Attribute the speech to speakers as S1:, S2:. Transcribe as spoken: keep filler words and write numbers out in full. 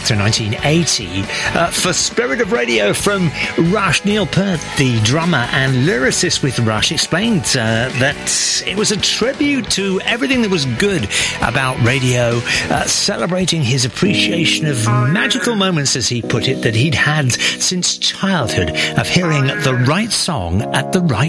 S1: through nineteen eighty. Uh, for Spirit of Radio from Rush, Neil Peart, the drummer and lyricist with Rush, explained uh, that it was a tribute to everything that was good about radio, uh, celebrating his appreciation of magical moments, as he put it, that he'd had since childhood, of hearing the right song at the right